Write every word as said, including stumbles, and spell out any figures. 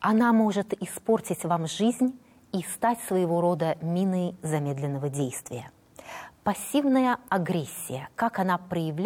Она может испортить вам жизнь и стать своего рода миной замедленного действия. Пассивная агрессия, как она проявляется,